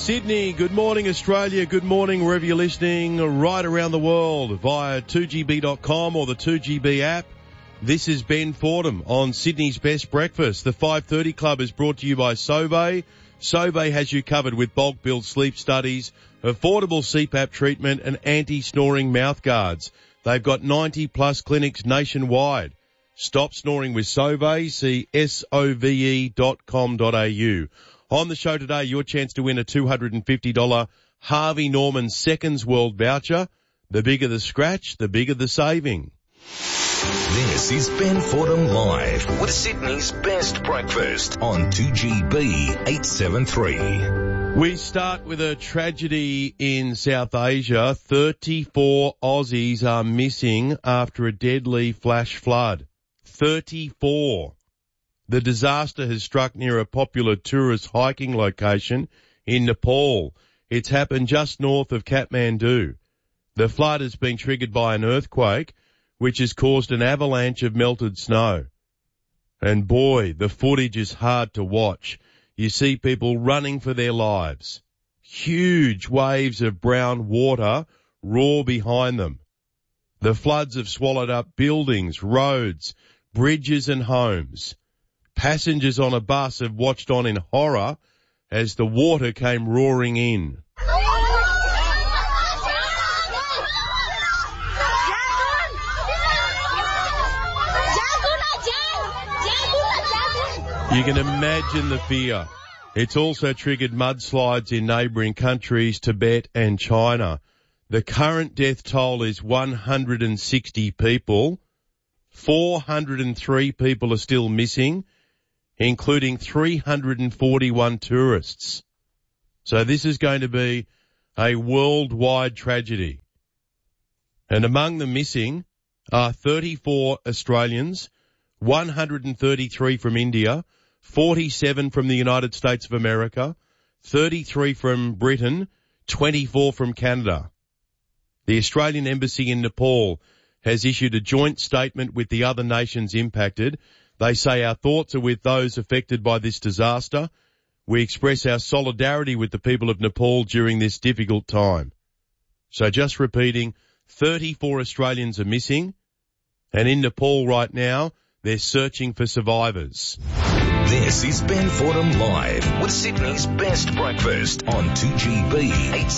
Sydney, good morning Australia, good morning wherever you're listening right around the world via 2GB.com or the 2GB app. This is Ben Fordham on Sydney's Best Breakfast. The 5:30 Club is brought to you by Sauvé. Sauvé has you covered with bulk billed sleep studies, affordable CPAP treatment and anti-snoring mouth guards. They've got 90 plus clinics nationwide. Stop snoring with Sauvé. See sove.com.au. On the show today, your chance to win a $250 Harvey Norman Seconds World voucher. The bigger the scratch, the bigger the saving. This is Ben Fordham Live with Sydney's Best Breakfast on 2GB 873. We start with a tragedy in South Asia. 34 Aussies are missing after a deadly flash flood. 34. The disaster has struck near a popular tourist hiking location in Nepal. It's happened just north of Kathmandu. The flood has been triggered by an earthquake, which has caused an avalanche of melted snow. And boy, the footage is hard to watch. You see people running for their lives. Huge waves of brown water roar behind them. The floods have swallowed up buildings, roads, bridges and homes. Passengers on a bus have watched on in horror as the water came roaring in. You can imagine the fear. It's also triggered mudslides in neighbouring countries, Tibet and China. The current death toll is 160 people. 403 people are still missing, including 341 tourists. So this is going to be a worldwide tragedy. And among the missing are 34 Australians, 133 from India, 47 from the United States of America, 33 from Britain, 24 from Canada. The Australian Embassy in Nepal has issued a joint statement with the other nations impacted. They say our thoughts are with those affected by this disaster. We express our solidarity with the people of Nepal during this difficult time. So just repeating, 34 Australians are missing, and in Nepal right now, they're searching for survivors. This is Ben Fordham Live with Sydney's Best Breakfast on 2GB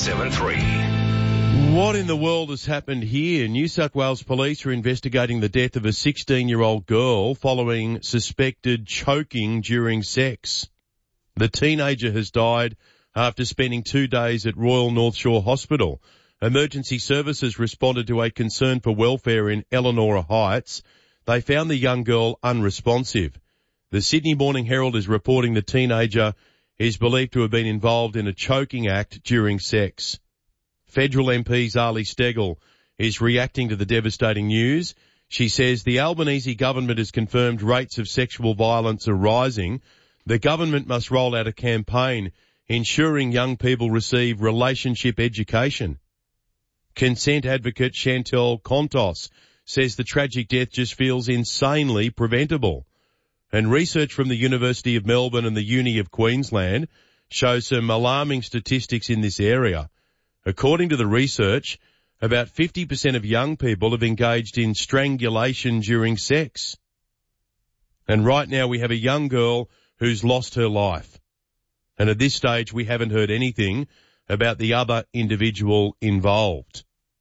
873. What in the world has happened here? New South Wales police are investigating the death of a 16-year-old girl following suspected choking during sex. The teenager has died after spending 2 days at Royal North Shore Hospital. Emergency services responded to a concern for welfare in Eleanor Heights. They found the young girl unresponsive. The Sydney Morning Herald is reporting the teenager is believed to have been involved in a choking act during sex. Federal MP Zali Steggall is reacting to the devastating news. She says the Albanese government has confirmed rates of sexual violence are rising. The government must roll out a campaign ensuring young people receive relationship education. Consent advocate Chantel Contos says the tragic death just feels insanely preventable. And research from the University of Melbourne and the Uni of Queensland shows some alarming statistics in this area. According to the research, about 50% of young people have engaged in strangulation during sex. And right now we have a young girl who's lost her life. And at this stage we haven't heard anything about the other individual involved.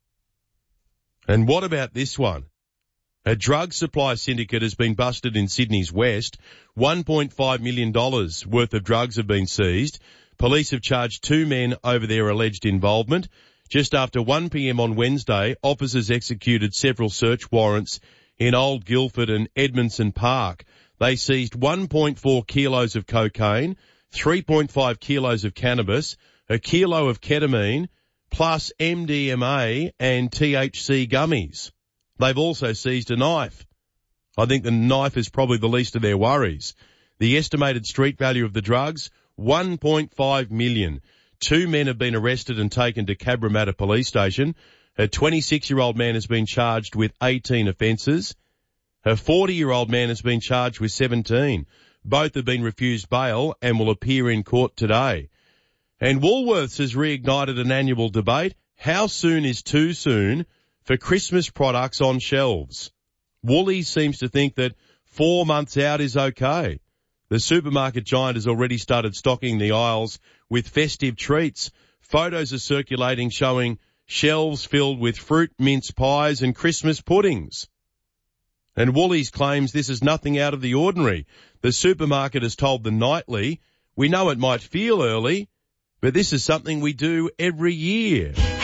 And what about this one? A drug supply syndicate has been busted in Sydney's west. $1.5 million worth of drugs have been seized. Police have charged 2 men over their alleged involvement. Just after 1 p.m. on Wednesday, officers executed several search warrants in Old Guildford and Edmondson Park. They seized 1.4 kilos of cocaine, 3.5 kilos of cannabis, a kilo of ketamine, plus MDMA and THC gummies. They've also seized a knife. I think the knife is probably the least of their worries. The estimated street value of the drugs, $1.5 million. 2 men have been arrested and taken to Cabramatta Police Station. A 26-year-old man has been charged with 18 offences. A 40-year-old man has been charged with 17. Both have been refused bail and will appear in court today. And Woolworths has reignited an annual debate. How soon is too soon for Christmas products on shelves? Woolies seems to think that 4 months out is okay. The supermarket giant has already started stocking the aisles with festive treats. Photos are circulating showing shelves filled with fruit, mince pies and Christmas puddings. And Woolies claims this is nothing out of the ordinary. The supermarket has told the Nightly, we know it might feel early, but this is something we do every year.